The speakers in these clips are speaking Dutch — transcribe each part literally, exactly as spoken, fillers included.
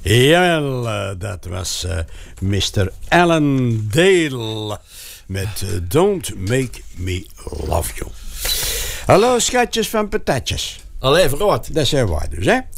Jawel, uh, dat was uh, mister Alan Dale met uh, Don't Make Me Love You. Hallo schatjes van patatjes. Allee, verrood. Dat zijn wij dus, hè. Uh,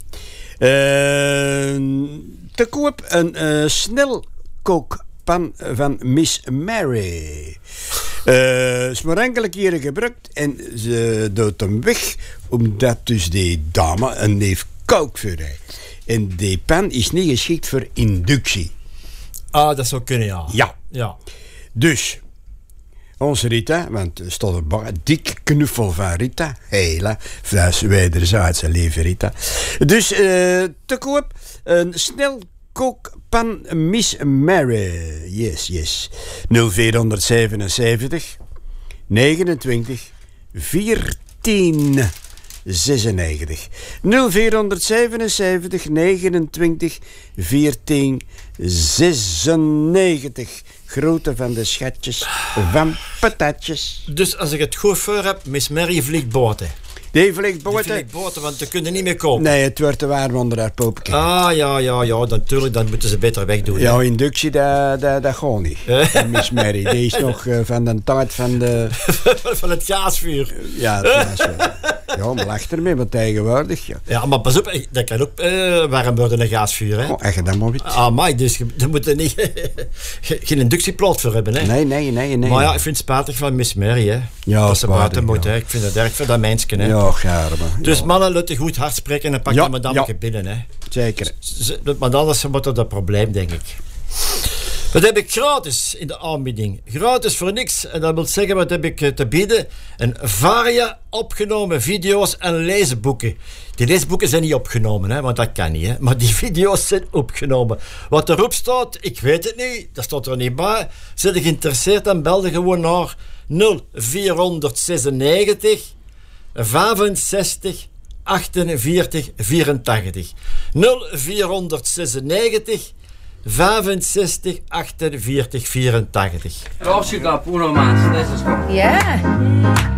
te koop een uh, snelkookpan van Miss Mary. Uh, is maar enkele keren gebruikt en ze doet hem weg omdat dus die dame een neef kookvuur heeft. En die pan is niet geschikt voor inductie. Ah, dat zou kunnen, ja. Ja. Ja. Dus, onze Rita, want er stond een bar, dik knuffel van Rita. Hela, dat is wederzijdse lieve Rita. Dus, uh, te koop, een snelkookpan Miss Mary. Yes, yes. nul vierhonderdzevenenzeventig, negenentwintig, veertien... zesennegentig. nul vierhonderdzevenenzeventig, negenentwintig, veertien, zesennegentig. Grote van de schatjes van patatjes. Dus als ik het goed voor heb, Miss Mary vliegt boten. Die vliegt boten? Die vliegt boten, want ze kunnen niet meer kopen. Nee, het wordt te warm onder haar popeke. Ah, ja, ja, ja, natuurlijk, dan moeten ze beter wegdoen. Ja, inductie, dat, dat, dat gaat niet. Miss Mary, die is nog uh, van de tijd van de... van het gaasvuur. Ja, het gaasvuur. Ja, maar lach ermee, maar tegenwoordig, ja. Ja, maar pas op, dat kan ook uh, warm worden, een gaasvuur, hè. Oh, echt dat maar weet. Ah, maar dus je moet er niet... geen inductieplot voor hebben, hè. Nee, nee, nee, nee. Maar ja, ik vind het spijtig van Miss Mary, hè. Ja, dat ze buiten moet, ja. hè. Ik vind het erg voor dat mensje, hè. Ja, gaar, man. Dus ja. mannen, laten goed hard spreken en pak ja, je madame ja. binnen, hè. Zeker. Z- maar anders wordt dat een probleem, denk ik. Wat heb ik gratis in de aanbieding? Gratis voor niks. En dat wil zeggen, wat heb ik te bieden? Een varia opgenomen video's en leesboeken. Die leesboeken zijn niet opgenomen, hè, want dat kan niet. Hè. Maar die video's zijn opgenomen. Wat erop staat, ik weet het niet. Dat staat er niet bij. Zit je geïnteresseerd, dan bel je gewoon naar nul vierhonderdzesennegentig vijfenzestig achtenveertig vierentachtig. nul vierhonderdzesennegentig vijfenzestig achtenveertig vierentachtig. Als je gaat, uno más, dat is goed. Ja.